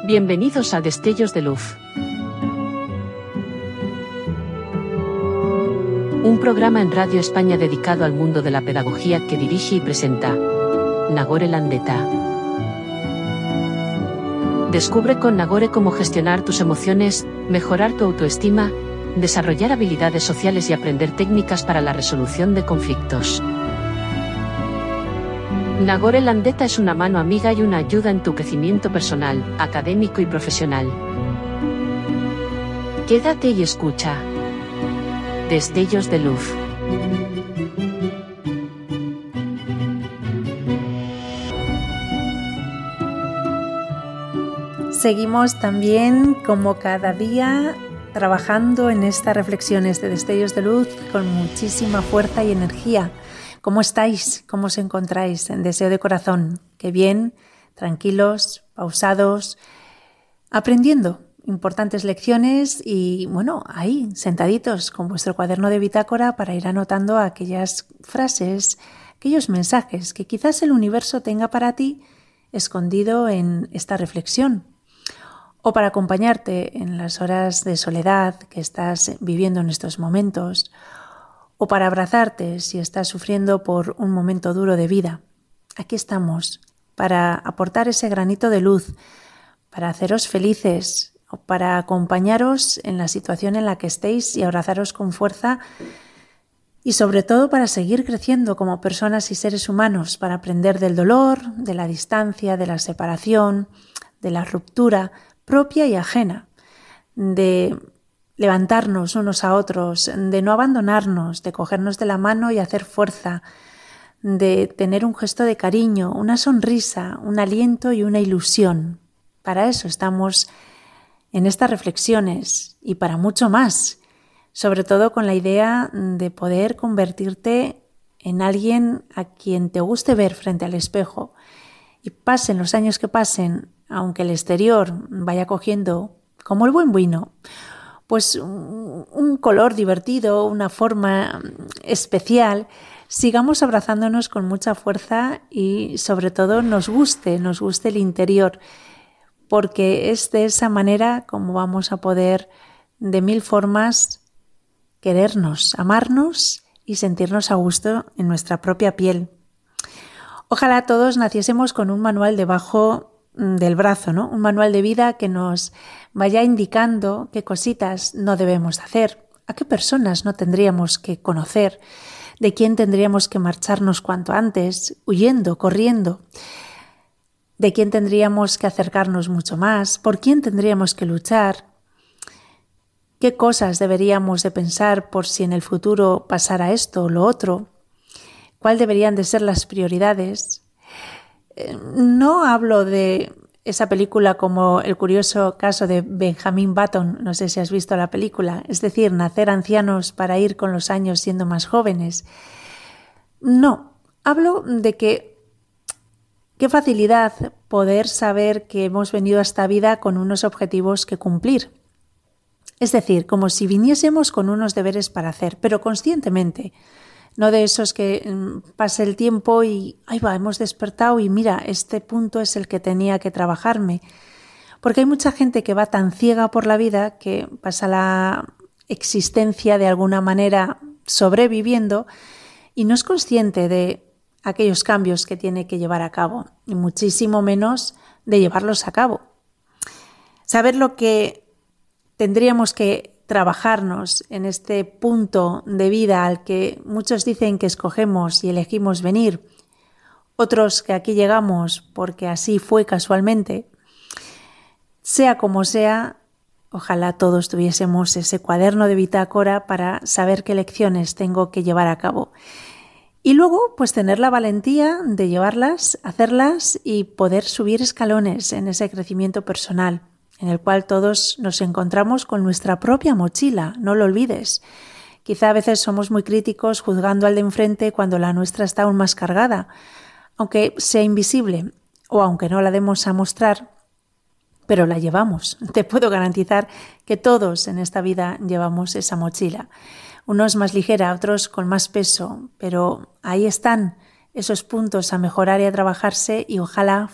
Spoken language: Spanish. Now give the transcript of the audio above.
Bienvenidos a Destellos de Luz. Un programa en Radio España dedicado al mundo de la pedagogía que dirige y presenta Nagore Landeta. Descubre con Nagore cómo gestionar tus emociones, mejorar tu autoestima, desarrollar habilidades sociales y aprender técnicas para la resolución de conflictos. Nagore Landeta es una mano amiga y una ayuda en tu crecimiento personal, académico y profesional. Quédate y escucha. Destellos de Luz. Seguimos también, como cada día, trabajando en estas reflexiones de Destellos de Luz con muchísima fuerza y energía. ¿Cómo estáis? ¿Cómo os encontráis? En deseo de corazón. Qué bien, tranquilos, pausados, aprendiendo importantes lecciones y, bueno, ahí, sentaditos con vuestro cuaderno de bitácora para ir anotando aquellas frases, aquellos mensajes que quizás el universo tenga para ti escondido en esta reflexión. O para acompañarte en las horas de soledad que estás viviendo en estos momentos, o para abrazarte si estás sufriendo por un momento duro de vida. Aquí estamos, para aportar ese granito de luz, para haceros felices, o para acompañaros en la situación en la que estéis y abrazaros con fuerza, y sobre todo para seguir creciendo como personas y seres humanos, para aprender del dolor, de la distancia, de la separación, de la ruptura propia y ajena, de levantarnos unos a otros, de no abandonarnos, de cogernos de la mano y hacer fuerza, de tener un gesto de cariño, una sonrisa, un aliento y una ilusión. Para eso estamos en estas reflexiones y para mucho más, sobre todo con la idea de poder convertirte en alguien a quien te guste ver frente al espejo. Y pasen los años que pasen, aunque el exterior vaya cogiendo, como el buen vino, pues un color divertido, una forma especial, sigamos abrazándonos con mucha fuerza y sobre todo nos guste el interior, porque es de esa manera como vamos a poder de mil formas querernos, amarnos y sentirnos a gusto en nuestra propia piel. Ojalá todos naciésemos con un manual debajo del brazo, ¿no? Un manual de vida que nos vaya indicando qué cositas no debemos hacer, a qué personas no tendríamos que conocer, de quién tendríamos que marcharnos cuanto antes, huyendo, corriendo, de quién tendríamos que acercarnos mucho más, por quién tendríamos que luchar, qué cosas deberíamos de pensar por si en el futuro pasara esto o lo otro, cuál deberían de ser las prioridades. No hablo de esa película como el curioso caso de Benjamin Button, no sé si has visto la película, es decir, nacer ancianos para ir con los años siendo más jóvenes. No, hablo de que qué facilidad poder saber que hemos venido a esta vida con unos objetivos que cumplir. Es decir, como si viniésemos con unos deberes para hacer, pero conscientemente. No de esos que pase el tiempo y ahí va, hemos despertado y mira, este punto es el que tenía que trabajarme. Porque hay mucha gente que va tan ciega por la vida que pasa la existencia de alguna manera sobreviviendo y no es consciente de aquellos cambios que tiene que llevar a cabo y muchísimo menos de llevarlos a cabo. Saber lo que tendríamos que trabajarnos en este punto de vida al que muchos dicen que escogemos y elegimos venir, otros que aquí llegamos porque así fue casualmente. Sea como sea, ojalá todos tuviésemos ese cuaderno de bitácora para saber qué lecciones tengo que llevar a cabo. Y luego, pues tener la valentía de llevarlas, hacerlas y poder subir escalones en ese crecimiento personal, en el cual todos nos encontramos con nuestra propia mochila, no lo olvides. Quizá a veces somos muy críticos juzgando al de enfrente cuando la nuestra está aún más cargada, aunque sea invisible o aunque no la demos a mostrar, pero la llevamos. Te puedo garantizar que todos en esta vida llevamos esa mochila. Unos más ligera, otros con más peso, pero ahí están esos puntos a mejorar y a trabajarse y ojalá